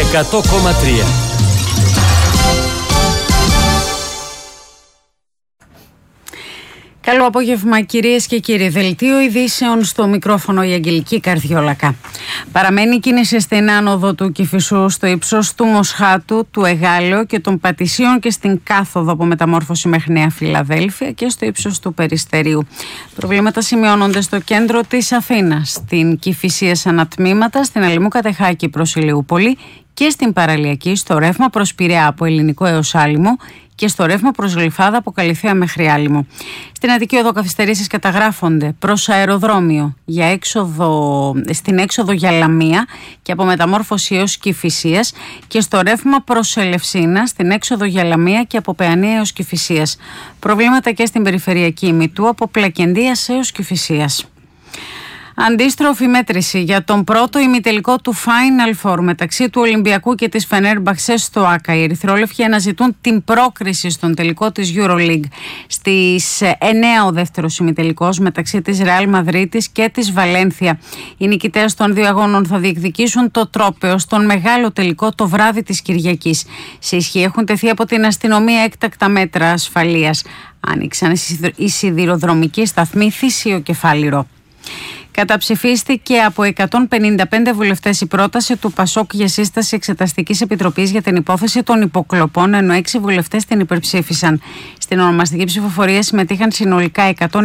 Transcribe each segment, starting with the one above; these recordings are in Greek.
100,3. Καλό απόγευμα κυρίες και κύριοι. Δελτίο ειδήσεων, στο μικρόφωνο η Αγγελική Καρδιόλακα. Παραμένει κίνηση στην άνοδο του Κηφισού στο ύψος του Μοσχάτου, του Εγάλεω και των Πατησίων και στην κάθοδο από Μεταμόρφωση μέχρι Νέα Φιλαδέλφια και στο ύψος του Περιστερίου. Προβλήματα σημειώνονται στο κέντρο της Αθήνας, στην Κηφισίας ανατμήματα, στην Αλημού Κατεχάκη προς Ηλιούπολη και στην Παραλιακή, στο ρεύμα προς Πειραιά από Ελληνικό έως Άλυμο και στο ρεύμα προς Γλυφάδα από Καλυθέα μέχρι Άλυμο. Στην Αττική Οδό καθυστερήσεις καταγράφονται προς αεροδρόμιο στην έξοδο για Λαμία και από Μεταμόρφωση έως Κηφισίας και στο ρεύμα προς Ελευσίνα στην έξοδο για Λαμία και από Παιανία έως Κηφισίας. Προβλήματα και στην περιφερειακή ημιτού από Πλακεντίας έως Κηφισίας. Αντίστροφη μέτρηση για τον πρώτο ημιτελικό του Final Four μεταξύ του Ολυμπιακού και της Φενέρμπαχτσε στο ΆΚΑ. Οι ερυθρόλευκοι αναζητούν την πρόκριση στον τελικό της EuroLeague. Στις 9 ο δεύτερος ημιτελικός μεταξύ της Ρεάλ Μαδρίτης και της Βαλένθια. Οι νικητές των δύο αγώνων θα διεκδικήσουν το τρόπαιο στον μεγάλο τελικό το βράδυ της Κυριακής. Σε ισχύ έχουν τεθεί από την αστυνομία έκτακτα μέτρα ασφαλείας. Άνοιξαν οι σιδηροδρομικοί σταθμοί Θήσιο και Φάληρο. Καταψηφίστηκε από 155 βουλευτές η πρόταση του ΠΑΣΟΚ για σύσταση εξεταστικής επιτροπής για την υπόθεση των υποκλοπών, ενώ 6 βουλευτές την υπερψήφισαν. Στην ονομαστική ψηφοφορία συμμετείχαν συνολικά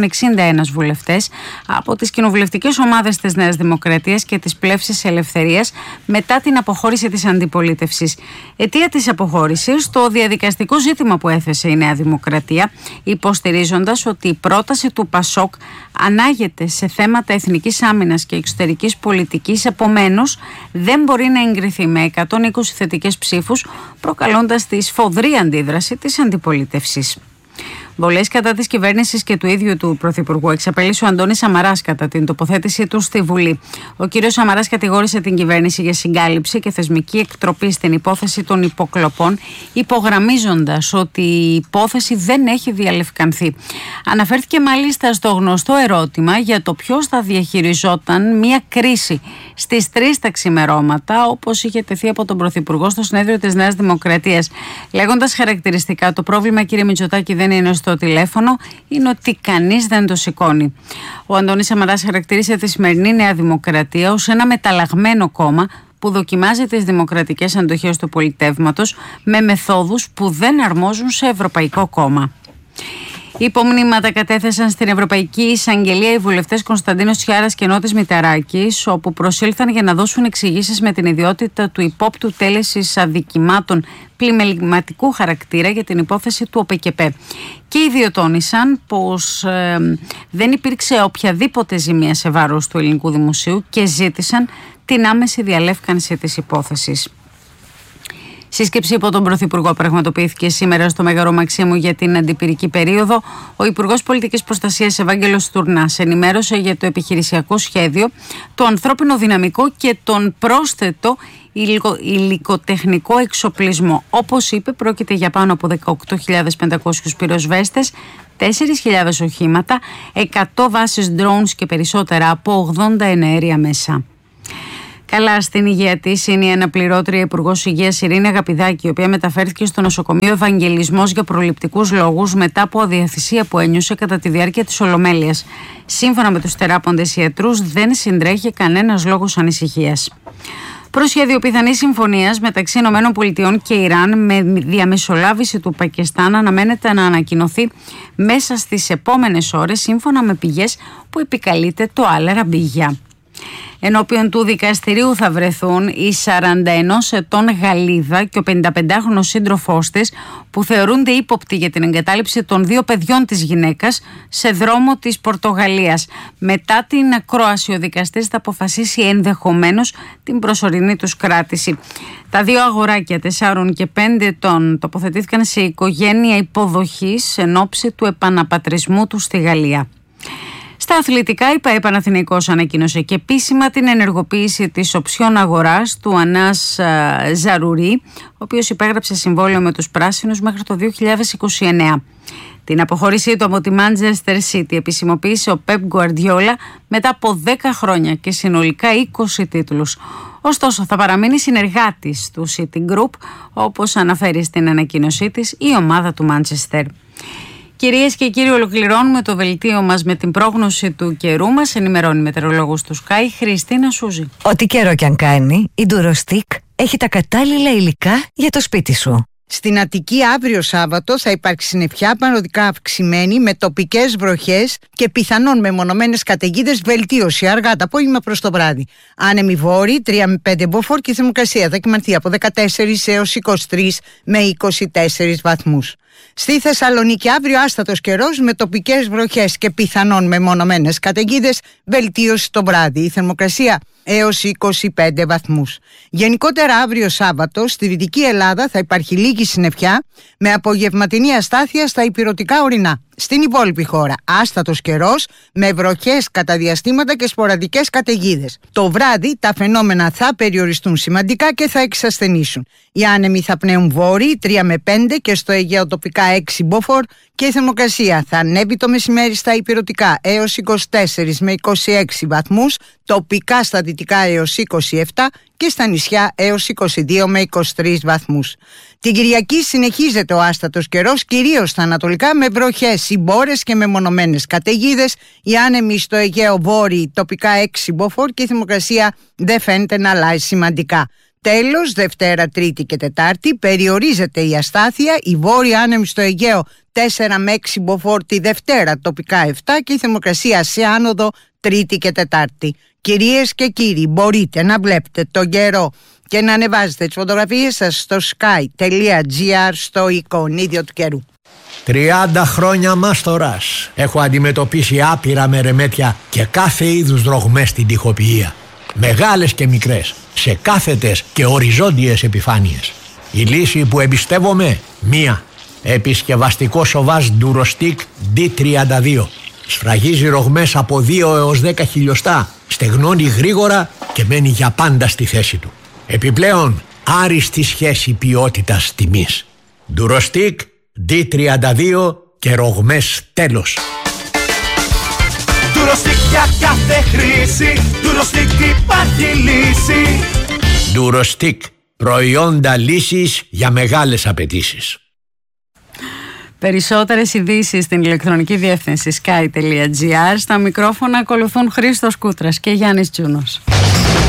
161 βουλευτές από τις κοινοβουλευτικές ομάδες της Νέας Δημοκρατίας και της Πλεύσης Ελευθερίας μετά την αποχώρηση της αντιπολίτευσης. Αιτία της αποχώρησης, το διαδικαστικό ζήτημα που έθεσε η Νέα Δημοκρατία, υποστηρίζοντας ότι η πρόταση του ΠΑΣΟΚ ανάγεται σε θέματα εθνικής άμυνας και εξωτερικής πολιτικής, επομένως δεν μπορεί να εγκριθεί με 120 θετικές ψήφους, προκαλώντας τη σφοδρή αντίδραση της αντιπολίτευσης. Βολές κατά της κυβέρνησης και του ίδιου του Πρωθυπουργού εξαπέλυσε ο Αντώνης Σαμαράς κατά την τοποθέτησή του στη Βουλή. Ο κύριος Σαμαράς κατηγόρησε την κυβέρνηση για συγκάλυψη και θεσμική εκτροπή στην υπόθεση των υποκλοπών, υπογραμμίζοντας ότι η υπόθεση δεν έχει διαλευκανθεί. Αναφέρθηκε μάλιστα στο γνωστό ερώτημα για το ποιος θα διαχειριζόταν μια κρίση στις 3 τα ξημερώματα, όπως είχε τεθεί από τον Πρωθυπουργό στο συνέδριο της Νέας Δημοκρατίας, λέγοντας χαρακτηριστικά: το πρόβλημα, κύριε Μητσοτάκη, δεν είναι στο τηλέφωνο, είναι ότι κανείς δεν το σηκώνει. Ο Αντώνης Σαμαράς χαρακτήρισε τη σημερινή Νέα Δημοκρατία ως ένα μεταλλαγμένο κόμμα που δοκιμάζει τις δημοκρατικές αντοχές του πολιτεύματος με μεθόδους που δεν αρμόζουν σε ευρωπαϊκό κόμμα. Υπομνήματα κατέθεσαν στην Ευρωπαϊκή Εισαγγελία οι βουλευτές Κωνσταντίνος Τσιάρας και Νότης Μηταράκης, όπου προσήλθαν για να δώσουν εξηγήσεις με την ιδιότητα του υπόπτου τέλεσης αδικημάτων πλημεληματικού χαρακτήρα για την υπόθεση του ΟΠΕΚΕΠΕ. Και οι δύο τόνισαν πως δεν υπήρξε οποιαδήποτε ζημία σε βάρος του ελληνικού δημοσίου και ζήτησαν την άμεση διαλεύκανση της υπόθεσης. Σύσκεψη υπό τον Πρωθυπουργό πραγματοποιήθηκε σήμερα στο Μέγαρο Μαξίμου για την αντιπυρική περίοδο. Ο Υπουργός Πολιτικής Προστασίας Ευάγγελος Τουρνάς ενημέρωσε για το επιχειρησιακό σχέδιο, το ανθρώπινο δυναμικό και τον πρόσθετο υλικοτεχνικό εξοπλισμό. Όπως είπε, πρόκειται για πάνω από 18.500 πυροσβέστες, 4.000 οχήματα, 100 βάσεις drones και περισσότερα από 80 εναέρια μέσα. Καλά στην υγεία της είναι η αναπληρώτρια Υπουργός Υγείας Ειρήνη Αγαπηδάκη, η οποία μεταφέρθηκε στο νοσοκομείο Ευαγγελισμός για προληπτικούς λόγους μετά από αδιαθυσία που ένιωσε κατά τη διάρκεια της Ολομέλειας. Σύμφωνα με τους θεράποντες ιατρούς, δεν συντρέχει κανένας λόγος ανησυχίας. Προσχέδιο πιθανής συμφωνίας μεταξύ ΗΠΑ και Ιράν με διαμεσολάβηση του Πακιστάν αναμένεται να ανακοινωθεί μέσα στις επόμενες ώρες, σύμφωνα με πηγές που επικαλείται το Al Arabiya. Ενώπιον του δικαστηρίου θα βρεθούν η 41 ετών Γαλλίδα και ο 55χρονος σύντροφός της, που θεωρούνται ύποπτοι για την εγκατάλειψη των 2 παιδιών της γυναίκας σε δρόμο της Πορτογαλίας. Μετά την ακρόαση, ο δικαστής θα αποφασίσει ενδεχομένως την προσωρινή τους κράτηση. Τα 2 αγοράκια 4 και 5 ετών τοποθετήθηκαν σε οικογένεια υποδοχής εν ώψη του επαναπατρισμού του στη Γαλλία. Στα αθλητικά, η ΠΑΕ Παναθηναϊκός ανακοίνωσε και επίσημα την ενεργοποίηση της οψιών αγοράς του Ανάς Ζαρουρί, ο οποίος υπέγραψε συμβόλαιο με τους πράσινους μέχρι το 2029. Την αποχώρησή του από τη Manchester City επισημοποίησε ο Pep Guardiola μετά από 10 χρόνια και συνολικά 20 τίτλους. Ωστόσο, θα παραμείνει συνεργάτης του City Group, όπως αναφέρει στην ανακοίνωσή της η ομάδα του Manchester. Κυρίες και κύριοι, ολοκληρώνουμε το δελτίο μας με την πρόγνωση του καιρού. Μας ενημερώνει η μετεωρολόγος του Sky, Χριστίνα Σούζη. Ό,τι καιρό κι αν κάνει, η Durostick έχει τα κατάλληλα υλικά για το σπίτι σου. Στην Αττική αύριο Σάββατο θα υπάρξει συννεφιά παροδικά αυξημένη με τοπικές βροχές και πιθανόν μεμονωμένες καταιγίδες, βελτίωση αργά το απόγευμα προς το βράδυ. Άνεμη βόρειοι 3 με 5 μποφόρ και η θερμοκρασία θα κυμανθεί από 14 έως 23 με 24 βαθμούς. Στη Θεσσαλονίκη αύριο άστατος καιρός με τοπικές βροχές και πιθανόν μεμονωμένες καταιγίδες, βελτίωση το βράδυ. Η θερμοκρασία έως 25 βαθμούς. Γενικότερα αύριο Σάββατο στη Δυτική Ελλάδα θα υπάρχει λίγη συννεφιά με απογευματινή αστάθεια στα ηπειρωτικά ορεινά. Στην υπόλοιπη χώρα άστατος καιρός με βροχές κατά διαστήματα και σποραδικές καταιγίδες. Το βράδυ τα φαινόμενα θα περιοριστούν σημαντικά και θα εξασθενήσουν. Οι άνεμοι θα πνέουν βόρειοι 3 με 5 και στο Αιγαίο τοπικά 6 μποφόρ και η θερμοκρασία θα ανέβει το μεσημέρι στα ηπειρωτικά έως 24 με 26 βαθμούς, τοπικά στα δυτικά έως 27 και στα νησιά έως 22 με 23 βαθμούς. Την Κυριακή συνεχίζεται ο άστατος καιρός, κυρίως στα ανατολικά με βροχές, συμπόρες και μεμονωμένες καταιγίδες. Οι άνεμοι στο Αιγαίο βόρειοι τοπικά 6 μποφόρ και η θερμοκρασία δεν φαίνεται να αλλάζει σημαντικά. Τέλος, Δευτέρα, Τρίτη και Τετάρτη περιορίζεται η αστάθεια. Οι βόρειοι άνεμοι στο Αιγαίο 4 με 6 μποφόρ τη Δευτέρα, τοπικά 7 και η θερμοκρασία σε άνοδο Τρίτη και Τετάρτη. Κυρίες και κύριοι, μπορείτε να βλέπετε τον καιρό και να ανεβάζετε τις φωτογραφίες σας στο sky.gr στο εικονίδιο του καιρού. 30 χρόνια μάστορας. Έχω αντιμετωπίσει άπειρα μερεμέτια και κάθε είδους δρογμές στην τοιχοποιία. Μεγάλες και μικρές, σε κάθετες και οριζόντιες επιφάνειες. Η λύση που εμπιστεύομαι, μία. Επισκευαστικό σοβάζ Durostick D32. Σφραγίζει ρογμές από 2 έως 10 χιλιοστά, στεγνώνει γρήγορα και μένει για πάντα στη θέση του. Επιπλέον, άριστη σχέση ποιότητας τιμής. Durostick D32 και ρογμές τέλος. Durostick για κάθε χρήση, Durostick υπάρχει λύση. Durostick, προϊόντα λύσης για μεγάλες απαιτήσεις. Περισσότερες ειδήσεις στην ηλεκτρονική διεύθυνση sky.gr. Στα μικρόφωνα ακολουθούν Χρήστος Κούτρας και Γιάννης Τζούνος.